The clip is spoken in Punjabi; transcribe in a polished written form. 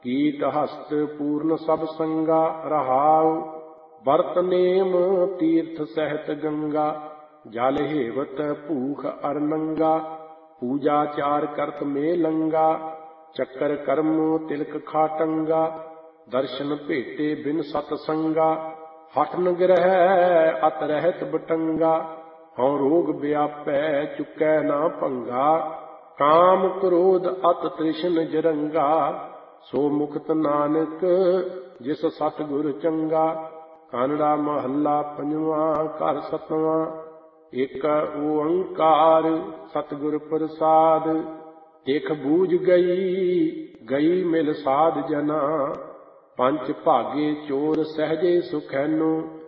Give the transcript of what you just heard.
ਕੀਟ ਹਸਤ ਪੂਰਨ ਸਭ ਸੰਗਾ ਰਹਾਉ। ਵਰਤ ਨੇਮ ਤੀਰਥ ਸਹਿਤ ਗੰਗਾ। ਜਲ ਹੇਵਤ ਭੂਖ ਅਰ ਨੰਗਾ। ਪੂਜਾ ਚਾਰ ਕਰਤ ਮੇ ਲੰਗਾ। ਚੱਕਰ ਕਰਮ ਤਿਲਕ ਖਾਟੰਗਾ। ਦਰਸ਼ਨ ਭੇਟੇ ਬਿਨ ਸਤ ਸੰਗਾ। ਹਠ ਨ ਗ੍ਰਹਿ ਅਤ ਰਹਿਤ ਬਟੰਗਾ। ਹਉ ਰੋਗ ਵਿਆਪੈ ਚੁਕੈ ਨਾ ਭੰਗਾ। ਕਾਮ ਕ੍ਰੋਧ ਅਤ ਤ੍ਰਿਸ਼ਨ ਜਰੰਗਾ। ਸੋ ਮੁਕਤ ਨਾਨਕ ਜਿਸ ਸਤਿਗੁਰ ਚੰਗਾ। ਕਾਨੜਾ ਮਹੱਲਾ ਪੰਜਵਾਂ ਘਰ ਸਤਵਾਂ। ਏਕ ਓੰਕਾਰ ਸਤਿਗੁਰ ਪ੍ਰਸਾਦ। ਦੇਖ ਬੂਝ ਗਈ ਮਿਲ ਸਾਧ ਜਨਾ। ਪੰਚ ਭਾਗੇ ਚੋਰ ਸਹਿਜੇ ਸੁਖੈਨੋ।